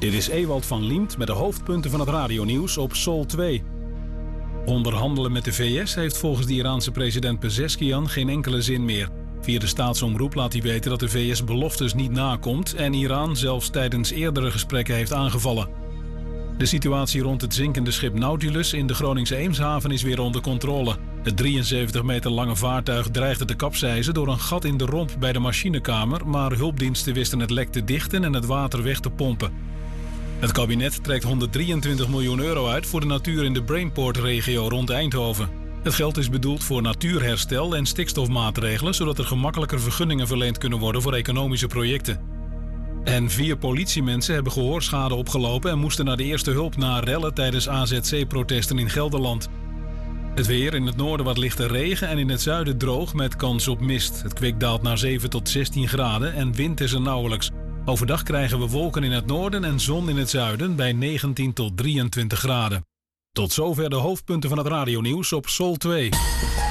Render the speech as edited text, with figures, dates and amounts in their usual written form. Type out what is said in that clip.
Dit is Ewald van Liemt met de hoofdpunten van het radionieuws op Sol 2. Onderhandelen met de VS heeft volgens de Iraanse president Pezeshkian geen enkele zin meer. Via de staatsomroep laat hij weten dat de VS beloftes niet nakomt en Iran zelfs tijdens eerdere gesprekken heeft aangevallen. De situatie rond het zinkende schip Nautilus in de Groningse Eemshaven is weer onder controle. Het 73 meter lange vaartuig dreigde te kapseizen door een gat in de romp bij de machinekamer, maar hulpdiensten wisten het lek te dichten en het water weg te pompen. Het kabinet trekt 123 miljoen euro uit voor de natuur in de Brainport-regio rond Eindhoven. Het geld is bedoeld voor natuurherstel en stikstofmaatregelen, zodat er gemakkelijker vergunningen verleend kunnen worden voor economische projecten. En 4 politiemensen hebben gehoorschade opgelopen en moesten naar de eerste hulp na rellen tijdens AZC-protesten in Gelderland. Het weer: in het noorden wat lichte regen en in het zuiden droog met kans op mist. Het kwik daalt naar 7 tot 16 graden en wind is er nauwelijks. Overdag krijgen we wolken in het noorden en zon in het zuiden bij 19 tot 23 graden. Tot zover de hoofdpunten van het radionieuws op Sol 2.